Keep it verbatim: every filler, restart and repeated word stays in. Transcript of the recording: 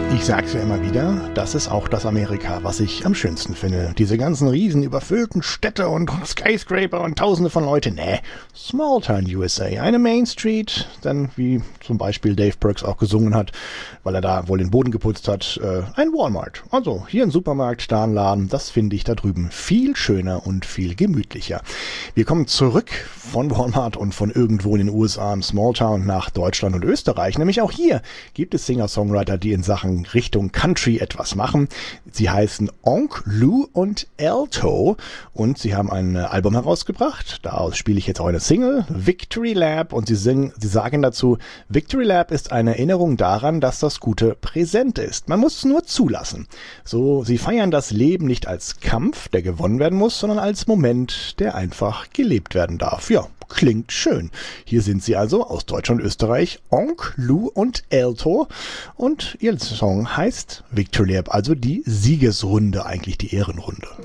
Ich sag's ja immer wieder, das ist auch das Amerika, was ich am schönsten finde. Diese ganzen riesen überfüllten Städte und Skyscraper und tausende von Leuten. Nee, Smalltown U S A. Eine Main Street, dann wie zum Beispiel Dave Burks auch gesungen hat, weil er da wohl den Boden geputzt hat, äh, ein Walmart. Also hier ein Supermarkt, da ein Laden, das finde ich da drüben viel schöner und viel gemütlicher. Wir kommen zurück von Walmart und von irgendwo in den U S A, im Smalltown, nach Deutschland und Österreich. Nämlich auch hier gibt es Singer-Songwriter, die in Sachen Richtung Country etwas machen. Sie heißen Onk, Lou und Alto und sie haben ein Album herausgebracht. Daraus spiele ich jetzt auch eine Single, Victory Lap, und sie singen, sie sagen dazu, Victory Lap ist eine Erinnerung daran, dass das Gute präsent ist. Man muss es nur zulassen. So, sie feiern das Leben nicht als Kampf, der gewonnen werden muss, sondern als Moment, der einfach gelebt werden darf. Ja, klingt schön. Hier sind sie also aus Deutschland und Österreich, Onk, Lou und Alto, und ihr Song heißt Victory Lap, also die Siegesrunde, eigentlich die Ehrenrunde.